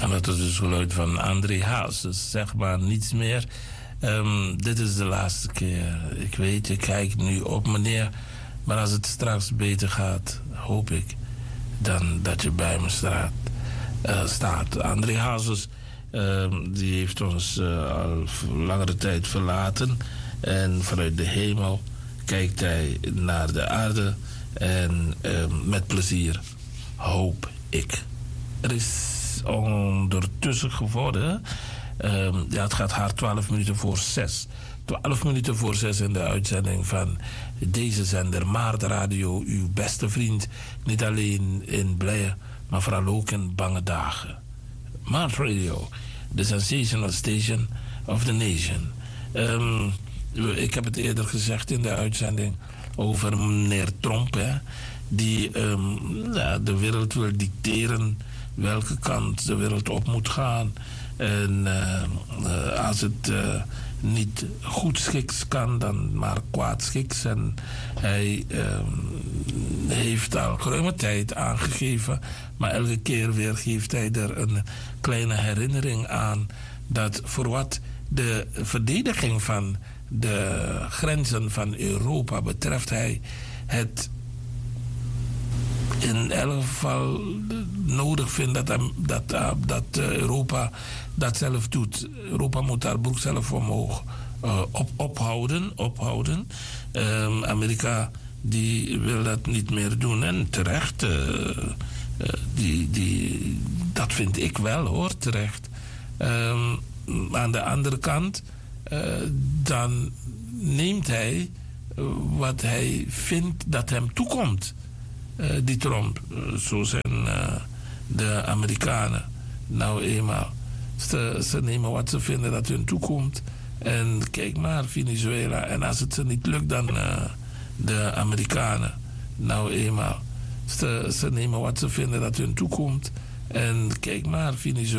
En dat is dus geluid van André Haas. Dus zeg maar niets meer. Dit is de laatste keer. Ik weet, je kijkt nu op meneer. Maar als het straks beter gaat, hoop ik dan dat je bij me staat. André Hazes, die heeft ons al langere tijd verlaten. En vanuit de hemel kijkt hij naar de aarde. En met plezier, hoop ik. Er is ondertussen geworden. Het gaat haar 12 minuten voor 6. 12 minuten voor 6 in de uitzending van deze zender Maart Radio. Uw beste vriend. Niet alleen in blije, maar vooral ook in bange dagen. Maart Radio. The sensational station of the nation. Ik heb het eerder gezegd in de uitzending over meneer Trump. Hè, die de wereld wil dicteren welke kant de wereld op moet gaan. En als het niet goed schiks kan, dan maar kwaad schiks. En hij heeft al geruime tijd aangegeven, maar elke keer weer geeft hij er een kleine herinnering aan dat voor wat de verdediging van de grenzen van Europa betreft, hij het in elk geval nodig vindt dat Europa dat zelf doet. Europa moet daar broek zelf omhoog ophouden. Amerika die wil dat niet meer doen. En terecht, dat vind ik wel hoor, terecht. Aan de andere kant, dan neemt hij wat hij vindt dat hem toekomt. Die Trump, zo zijn de Amerikanen nou eenmaal. Ze nemen wat ze vinden dat hun toekomt. En kijk maar, Venezuela. En als het ze niet lukt, dan de Amerikanen nou eenmaal. Ze nemen wat ze vinden dat hun toekomt. En kijk maar, Venezuela.